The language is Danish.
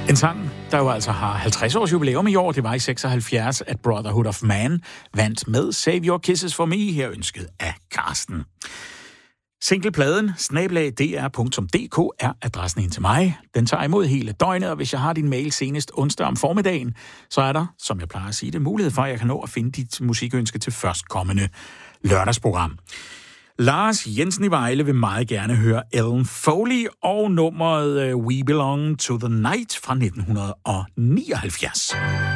En sang, der jo altså har 50 års jubilæum i år, det var i 76, at Brotherhood of Man vandt med Save Your Kisses for Me, her ønsket af Karsten. Singlepladen @dr.dk er adressen ind til mig. Den tager imod hele døgnet, og hvis jeg har din mail senest onsdag om formiddagen, så er der, som jeg plejer at sige det, mulighed for, at jeg kan nå at finde dit musikønske til førstkommende lørdagsprogram. Lars Jensen i Vejle vil meget gerne høre Ellen Foley og nummeret We Belong to the Night fra 1979.